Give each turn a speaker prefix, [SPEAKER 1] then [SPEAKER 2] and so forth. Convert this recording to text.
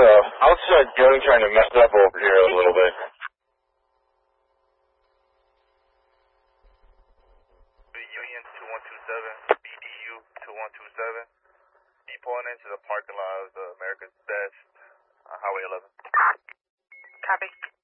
[SPEAKER 1] outside gun trying to mess up over here a little bit.
[SPEAKER 2] Union 2127, BDU 2127. Be pulling into the parking lot of the America's Best, Highway 11.
[SPEAKER 3] Copy.